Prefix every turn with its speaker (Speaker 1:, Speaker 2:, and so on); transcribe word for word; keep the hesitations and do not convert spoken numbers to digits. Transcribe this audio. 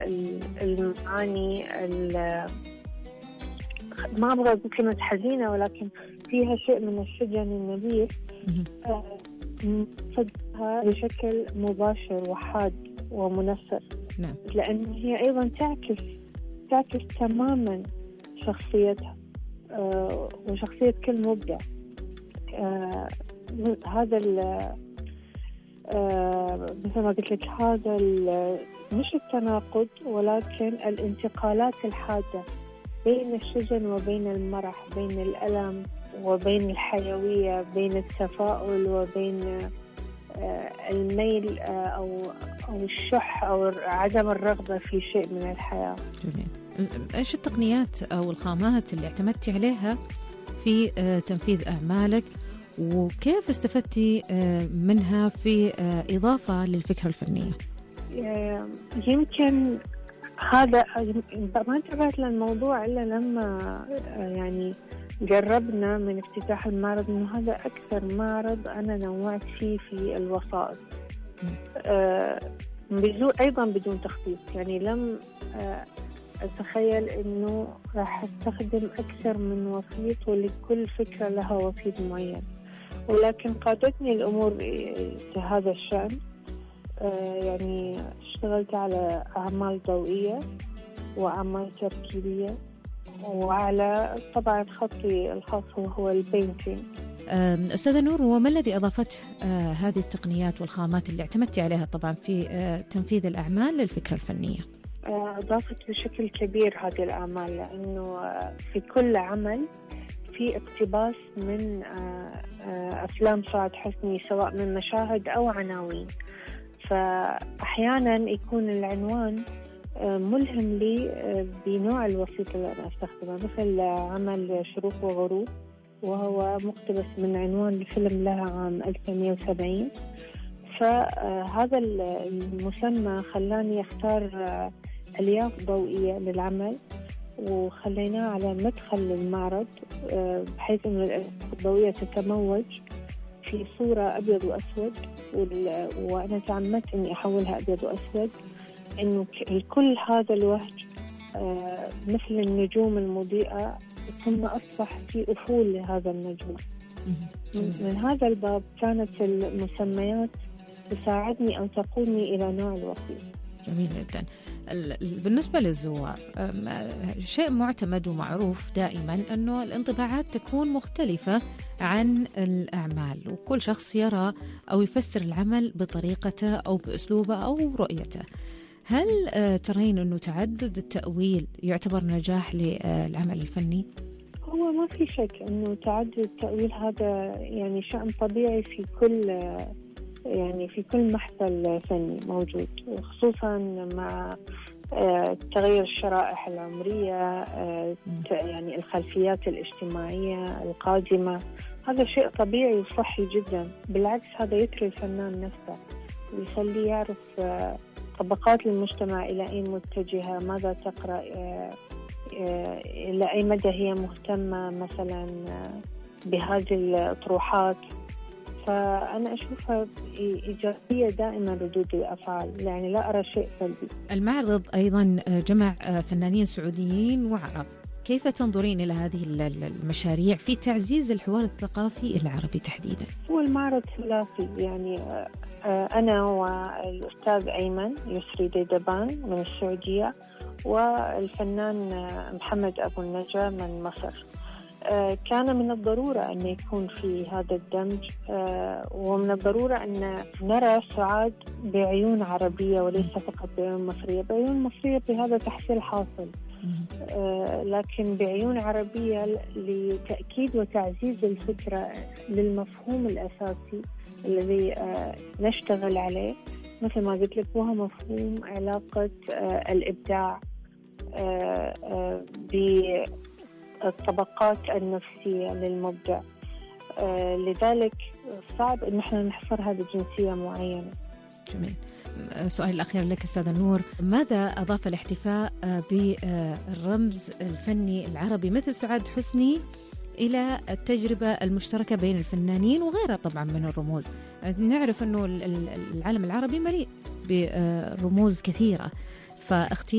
Speaker 1: المعاني، ما أبغى أقول كلمة حزينة، ولكن فيها شيء من الشجن النبيل صدقها بشكل مباشر وحاد ومنفر.
Speaker 2: نعم.
Speaker 1: لأن هي أيضا تعكس تعكس تماما شخصيتها آه وشخصية كل مبدع. آه هذا آه مثل ما قلت لك، هذا مش التناقض ولكن الانتقالات الحادة بين الشجن وبين المرح، بين الألم وبين الحيوية، بين التفاؤل وبين الميل أو أو الشح أو عدم الرغبة في شيء من الحياة.
Speaker 2: جميل. إيش التقنيات أو الخامات اللي اعتمدتي عليها في تنفيذ أعمالك، وكيف استفدتي منها في إضافة للفكرة الفنية؟
Speaker 1: يمكن هذا ما انتبهت للموضوع إلا لما يعني جربنا من افتتاح المعرض إنه هذا أكثر معرض أنا نوعت فيه في الوسائط آه بدون أيضا بدون تخطيط. يعني لم آه أتخيل إنه راح أستخدم أكثر من وسيط ولكل فكرة لها وسيط معين، ولكن قادتني الأمور بهذا الشأن. آه يعني اشتغلت على أعمال ضوئية وأعمال تركيبية، وعلى طبعا خطي الخاص هو البينتينج.
Speaker 2: أستاذة نور، وما الذي أضافته آه هذه التقنيات والخامات اللي اعتمدتي عليها طبعا في آه تنفيذ الأعمال للفكرة الفنية؟
Speaker 1: آه أضافت بشكل كبير هذه الأعمال، لأنه آه في كل عمل في اقتباس من آه آه أفلام سعاد حسني، سواء من مشاهد أو عناوين. فأحيانا يكون العنوان ملهم لي بنوع الوسيط اللي أنا أستخدمه، مثل عمل شروق وغروب، وهو مقتبس من عنوان لفيلم لها عام ألف وتسعمائة وسبعين. فهذا المسمى خلاني أختار ألياف ضوئية للعمل، وخليناه على مدخل المعرض بحيث أن الألياف الضوئية تتموج في صورة أبيض وأسود، وأنا تعمدت أني أحولها أبيض وأسود، إنه كل هذا الوهج آه مثل النجوم المضيئة، ثم أصبح في أفول لهذا النجم. من هذا الباب كانت المسميات تساعدني أو تقودني إلى نوع الوسيط.
Speaker 2: جميل جدا. بالنسبة للزوار، شيء معتمد ومعروف دائما أنه الانطباعات تكون مختلفة عن الأعمال، وكل شخص يرى أو يفسر العمل بطريقته أو بأسلوبه أو رؤيته. هل ترين أنه تعدد التأويل يعتبر نجاح للعمل الفني؟
Speaker 1: هو ما في شك أنه تعدد التأويل هذا يعني شأن طبيعي في كل يعني في كل محفل فني موجود، خصوصا مع تغير الشرائح العمرية، يعني الخلفيات الاجتماعية القادمة. هذا شيء طبيعي وصحي جدا، بالعكس هذا يثري الفنان نفسه ويخليه يعرف طبقات المجتمع إلى أي متجهة، ماذا تقرأ، إلى أي مدى هي مهتمة مثلا بهذه الأطروحات. فأنا أشوفها إيجابية دائما ردود الأفعال، يعني لا أرى شيء سلبي.
Speaker 2: المعرض أيضا جمع فنانين سعوديين وعرب، كيف تنظرين إلى هذه المشاريع في تعزيز الحوار الثقافي العربي تحديدا؟
Speaker 1: هو المعرض ثلاثي، يعني أنا والأستاذ أيمن يسري ديدبان من السعودية، والفنان محمد أبو النجا من مصر. كان من الضرورة أن يكون في هذا الدمج، ومن الضرورة أن نرى سعاد بعيون عربية وليس فقط بعيون مصرية. بعيون مصرية بهذا تحصيل حاصل، لكن بعيون عربية لتأكيد وتعزيز الفكرة للمفهوم الأساسي الذي نشتغل عليه، مثل ما قلت لك، وهو مفهوم علاقة الإبداع بالطبقات النفسية للمبدع. لذلك صعب أن احنا نحصرها بجنسية معينة.
Speaker 2: جميل. السؤال الأخير لك أستاذة نور، ماذا أضاف الاحتفاء بالرمز الفني العربي مثل سعاد حسني إلى التجربة المشتركة بين الفنانين وغيرها طبعا من الرموز؟ نعرف أنه العالم العربي مليء برموز كثيرة، فاختيار